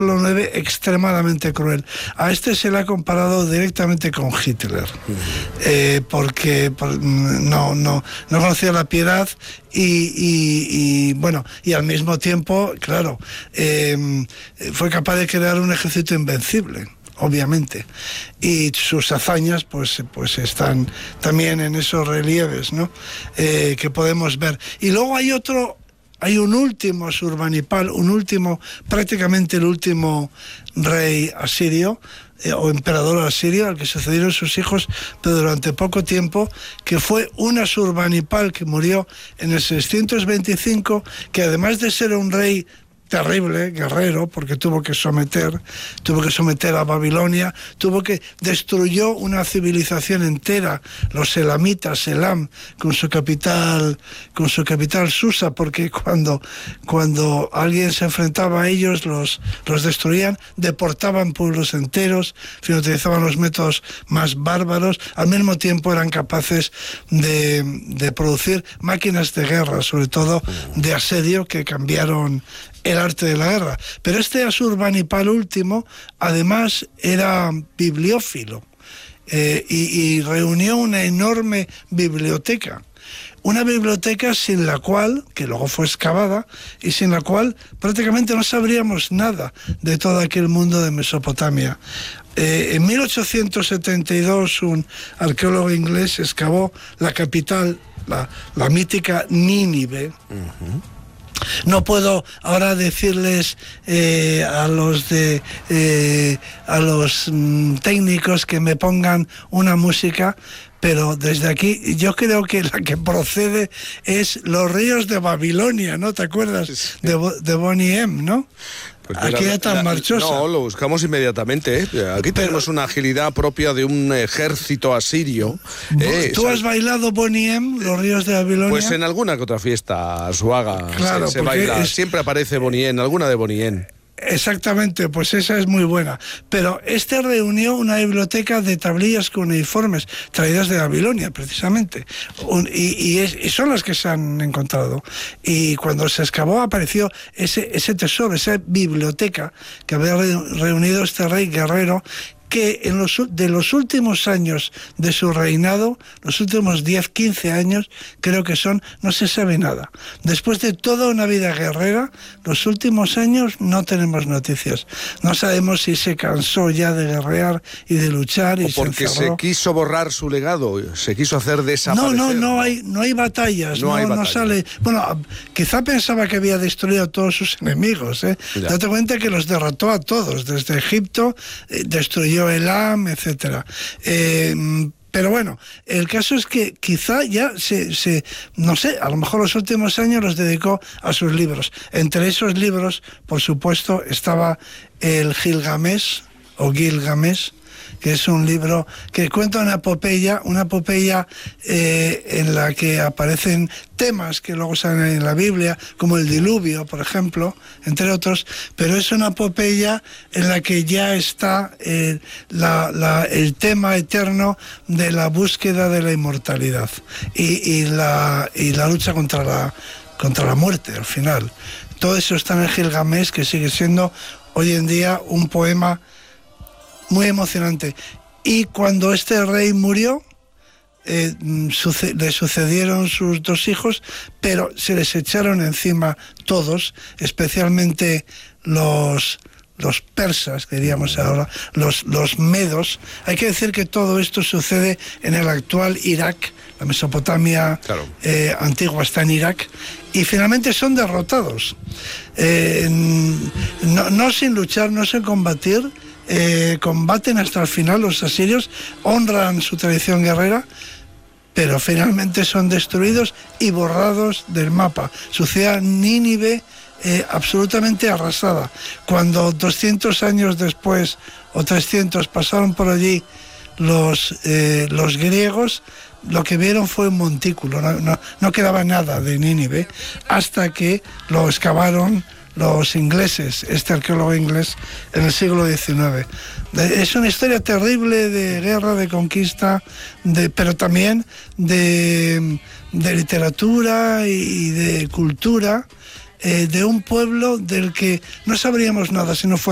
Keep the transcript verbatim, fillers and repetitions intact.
nueve extremadamente cruel. A este se le ha comparado directamente con Hitler, eh, porque por, no, no, no conocía la piedad y, y, y bueno, y al mismo tiempo, claro, eh, fue capaz de crear un ejército invencible, obviamente, y sus hazañas pues, pues están también en esos relieves, ¿no? Eh, que podemos ver. Y luego hay otro, hay un último Asurbanipal, un último, prácticamente el último rey asirio, eh, o emperador asirio, al que sucedieron sus hijos, pero durante poco tiempo, que fue un Asurbanipal que murió en el seiscientos veinticinco, que además de ser un rey terrible, guerrero, porque tuvo que someter, tuvo que someter a Babilonia, tuvo que, destruyó una civilización entera, los elamitas, Elam, con su capital, con su capital Susa, porque cuando, cuando alguien se enfrentaba a ellos, los, los destruían, deportaban pueblos enteros, fin, utilizaban los métodos más bárbaros, al mismo tiempo eran capaces de, de producir máquinas de guerra, sobre todo de asedio, que cambiaron el arte de la guerra. Pero este Asurbanipal último, además, era bibliófilo, eh, y, y reunió una enorme biblioteca. Una biblioteca sin la cual, que luego fue excavada, y sin la cual prácticamente no sabríamos nada de todo aquel mundo de Mesopotamia. Eh, en mil ochocientos setenta y dos, un arqueólogo inglés excavó la capital, la, la mítica Nínive. Uh-huh. No puedo ahora decirles eh, a los de eh, a los mm, técnicos que me pongan una música, pero desde aquí yo creo que la que procede es Los ríos de Babilonia, ¿no? ¿Te acuerdas? Sí. De, de Bonnie M, ¿no? Pues mira, aquella tan la, marchosa. No, lo buscamos inmediatamente, ¿eh? Aquí pero, tenemos una agilidad propia de un ejército asirio. ¿eh? ¿Tú has bailado Bonnie M, Los ríos de Babilonia? Pues en alguna que otra fiesta, Suaga, claro, se, se baila. Es... Siempre aparece Bonnie M, alguna de Bonnie M. Exactamente, pues esa es muy buena. Pero este reunió una biblioteca de tablillas cuneiformes traídas de Babilonia, precisamente. Un, y, y, es, y son las que se han encontrado. Y cuando se excavó apareció ese, ese tesoro, esa biblioteca que había reunido este rey guerrero, que en los, de los últimos años de su reinado, los últimos diez, quince años, creo que son, no se sabe nada. Después de toda una vida guerrera, los últimos años no tenemos noticias. No sabemos si se cansó ya de guerrear y de luchar y o porque se encerró. Se quiso borrar su legado, se quiso hacer desaparecer. No, no, no hay, no hay batallas, no, no, hay batallas. No sale. Bueno, quizá pensaba que había destruido a todos sus enemigos, ¿eh? Date cuenta que los derrotó a todos, desde Egipto, eh, destruyó Elam, etcétera. Eh, pero bueno, el caso es que quizá ya se, se, no sé, a lo mejor los últimos años los dedicó a sus libros. Entre esos libros, por supuesto, estaba el Gilgamesh, o Gilgamesh, que es un libro que cuenta una epopeya, una epopeya eh, en la que aparecen temas que luego salen en la Biblia, como el diluvio, por ejemplo, entre otros, pero es una epopeya en la que ya está eh, la, la, el tema eterno de la búsqueda de la inmortalidad y, y, la, y la lucha contra la, contra la muerte, al final. Todo eso está en el Gilgamesh, que sigue siendo hoy en día un poema muy emocionante. Y cuando este rey murió, eh, suce- le sucedieron sus dos hijos, pero se les echaron encima todos, especialmente los, los persas, diríamos ahora, los, los medos. Hay que decir que todo esto sucede en el actual Irak. La Mesopotamia claro. eh, antigua está en Irak, y finalmente son derrotados. Eh, no, no sin luchar, no sin combatir. Eh, combaten hasta el final, los asirios honran su tradición guerrera, pero finalmente son destruidos y borrados del mapa. Su ciudad Nínive eh, absolutamente arrasada. Cuando doscientos años después o trescientos pasaron por allí los, eh, los griegos, lo que vieron fue un montículo, no, no, no quedaba nada de Nínive, hasta que lo excavaron los ingleses, este arqueólogo inglés, en el siglo diecinueve. Es una historia terrible de guerra, de conquista, de, pero también de, de literatura y de cultura, eh, de un pueblo del que no sabríamos nada si no fuera